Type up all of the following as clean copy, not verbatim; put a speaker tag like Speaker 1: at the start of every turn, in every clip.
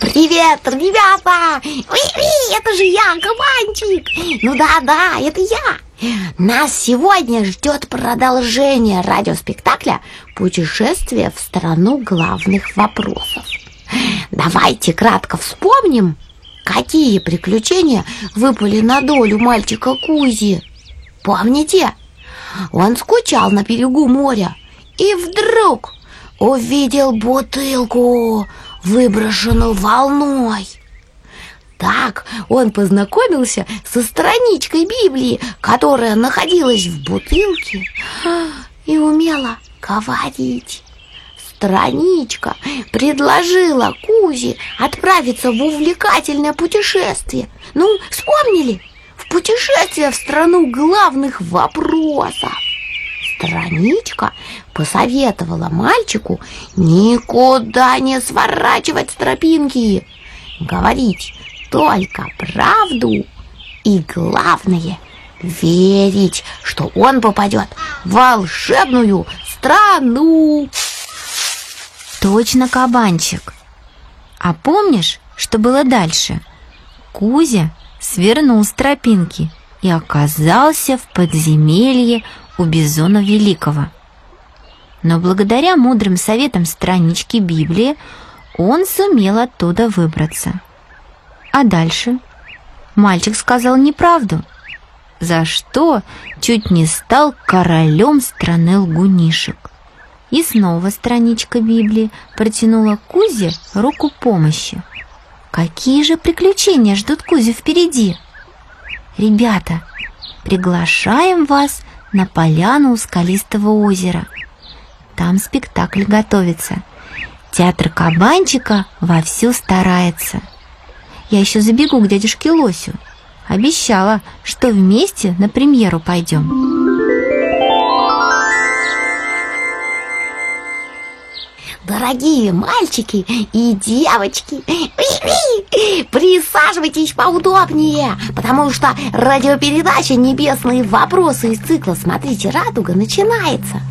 Speaker 1: Привет, ребята! Это же я, кабанчик! Ну да, это я! Нас сегодня ждет продолжение радиоспектакля «Путешествие в страну главных вопросов». Давайте кратко вспомним, какие приключения выпали на долю мальчика Кузи. Помните? Он скучал на берегу моря и вдруг увидел бутылку, выброшенную волной. Так он познакомился со страничкой Библии, которая находилась в бутылке, и умела говорить. Страничка предложила Кузе отправиться в увлекательное путешествие. Ну, вспомнили? В путешествие в страну главных вопросов. Страничка посоветовала мальчику никуда не сворачивать с тропинки, говорить только правду и, главное, верить, что он попадет в волшебную страну.
Speaker 2: Точно, кабанчик. А помнишь, что было дальше? Кузя свернул с тропинки и оказался в подземелье у Бизона Великого. Но благодаря мудрым советам странички Библии он сумел оттуда выбраться. А дальше мальчик сказал неправду, за что чуть не стал королем страны лгунишек. И снова страничка Библии протянула Кузе руку помощи. Какие же приключения ждут Кузю впереди? Ребята, приглашаем вас на поляну у скалистого озера. Там спектакль готовится. Театр кабанчика вовсю старается. Я еще забегу к дядюшке Лосю. Обещала, что вместе на премьеру пойдем.
Speaker 1: Дорогие мальчики и девочки, присаживайтесь поудобнее, потому что радиопередача «Небесные вопросы» из цикла «Смотрите, радуга» начинается.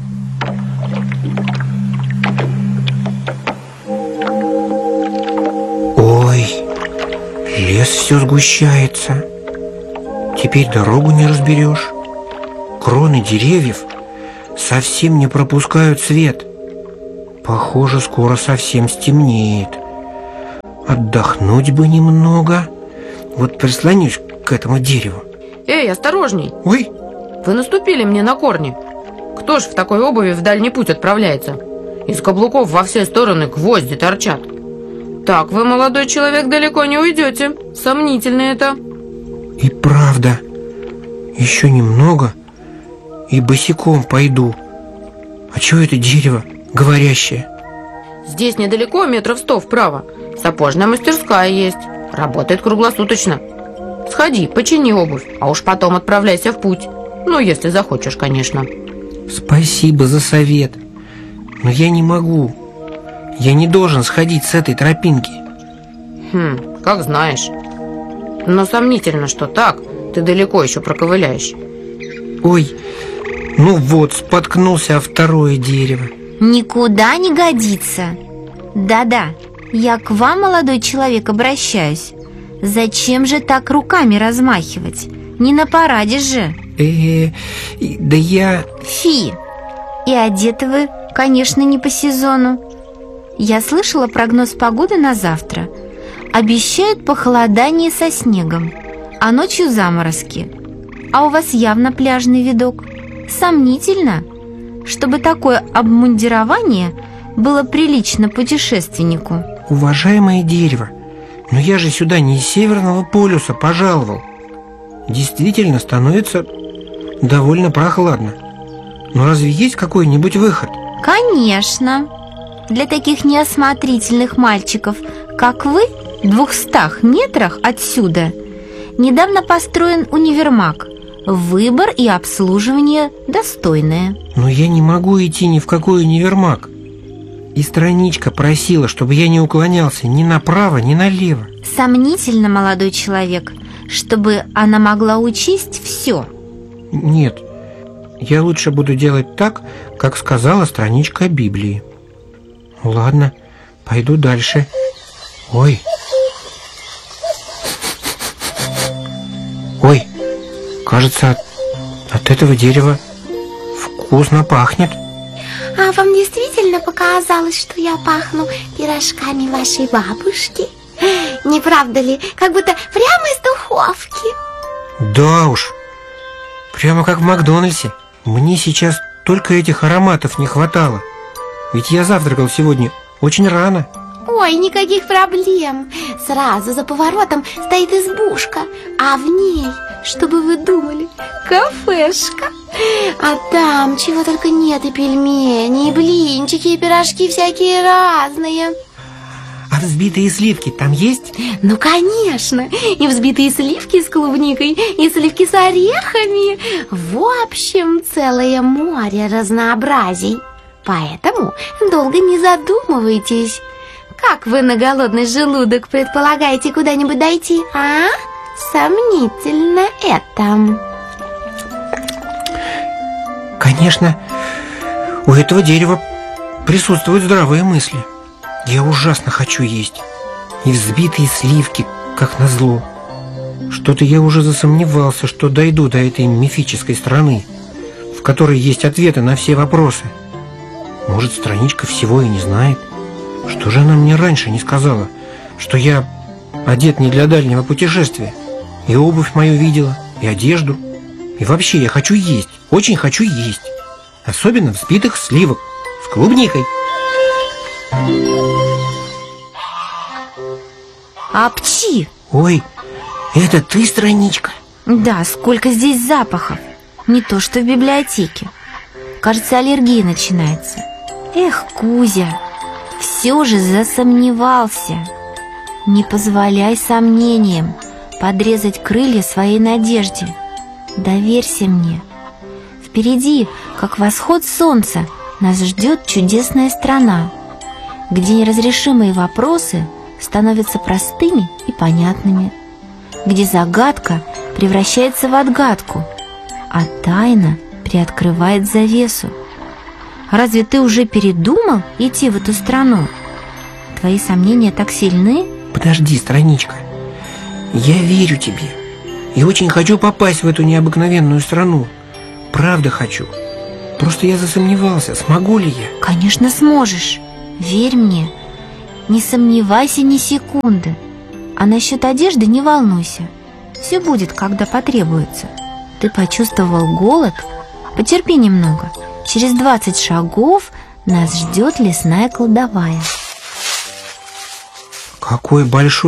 Speaker 3: Ой, лес все сгущается. Теперь дорогу не разберешь. Кроны деревьев совсем не пропускают свет. Похоже, скоро совсем стемнеет. Отдохнуть бы немного. Вот прислонюсь к этому дереву.
Speaker 4: Эй, осторожней!
Speaker 3: Ой!
Speaker 4: Вы наступили мне на корни. Кто ж в такой обуви в дальний путь отправляется? Из каблуков во все стороны гвозди торчат. Так вы, молодой человек, далеко не уйдете. Сомнительно это.
Speaker 3: И правда. Еще немного и босиком пойду. А чего это дерево говорящее?
Speaker 4: Здесь недалеко, метров 100 вправо, сапожная мастерская есть. Работает круглосуточно. Сходи, почини обувь, а уж потом отправляйся в путь. Ну, если захочешь, конечно.
Speaker 3: Спасибо за совет. Но я не могу. Я не должен сходить с этой тропинки.
Speaker 4: Как знаешь. Но сомнительно, что так ты далеко еще проковыляешь.
Speaker 3: Ой, ну вот, споткнулся о второе дерево.
Speaker 2: Никуда не годится. Да-да, я к вам, молодой человек, обращаюсь. Зачем же так руками размахивать? Не на параде же.
Speaker 3: Да я...
Speaker 2: Фи, и одеты вы, конечно, не по сезону. Я слышала прогноз погоды на завтра. Обещают похолодание со снегом, а ночью заморозки. А у вас явно пляжный видок. Сомнительно, чтобы такое обмундирование было прилично путешественнику.
Speaker 3: Уважаемое дерево, но я же сюда не из Северного полюса пожаловал. Действительно становится довольно прохладно. Но разве есть какой-нибудь выход?
Speaker 2: Конечно. Для таких неосмотрительных мальчиков, как вы, в 200 метрах отсюда недавно построен универмаг. Выбор и обслуживание достойное.
Speaker 3: Но я не могу идти ни в какой универмаг. И страничка просила, чтобы я не уклонялся ни направо, ни налево.
Speaker 2: Сомнительно, молодой человек, чтобы она могла учесть все.
Speaker 3: Нет, я лучше буду делать так, как сказала страничка Библии. Ладно, пойду дальше. Ой, Кажется, от этого дерева вкусно пахнет.
Speaker 1: А вам действительно показалось, что я пахну пирожками вашей бабушки? Не правда ли? Как будто прямо из духовки.
Speaker 3: Да уж, прямо как в Макдональдсе. Мне сейчас только этих ароматов не хватало. Ведь я завтракал сегодня очень рано.
Speaker 1: Ой, никаких проблем. Сразу за поворотом стоит избушка, а в ней, что бы вы думали, кафешка. А там чего только нет: и пельмени, и блинчики, и пирожки всякие разные.
Speaker 3: А взбитые сливки там есть?
Speaker 1: Ну, конечно. И взбитые сливки с клубникой, и сливки с орехами. В общем, целое море разнообразий. Поэтому долго не задумывайтесь. Как вы на голодный желудок предполагаете куда-нибудь дойти, а? Сомнительно это.
Speaker 3: Конечно, у этого дерева присутствуют здравые мысли. Я ужасно хочу есть. И взбитые сливки, как назло. Что-то я уже засомневался, что дойду до этой мифической страны, в которой есть ответы на все вопросы. Может, страничка всего и не знает? Что же она мне раньше не сказала? Что я одет не для дальнего путешествия. И обувь мою видела, и одежду. И вообще я хочу есть, очень хочу есть. Особенно взбитых сливок с клубникой.
Speaker 2: Апчи!
Speaker 3: Ой, это ты, страничка?
Speaker 2: Да, сколько здесь запахов. Не то что в библиотеке. Кажется, аллергия начинается. Эх, Кузя, все же засомневался. Не позволяй сомнениям подрезать крылья своей надежде. Доверься мне. Впереди, как восход солнца, нас ждет чудесная страна, где неразрешимые вопросы становятся простыми и понятными, где загадка превращается в отгадку, а тайна приоткрывает завесу. Разве ты уже передумал идти в эту страну? Твои сомнения так сильны?
Speaker 3: Подожди, страничка. Я верю тебе и очень хочу попасть в эту необыкновенную страну. Правда хочу. Просто я засомневался, смогу ли я.
Speaker 2: Конечно, сможешь. Верь мне. Не сомневайся ни секунды. А насчет одежды не волнуйся. Все будет, когда потребуется. Ты почувствовал голод? Потерпи немного. Через 20 шагов нас ждет лесная кладовая.
Speaker 3: Какой большой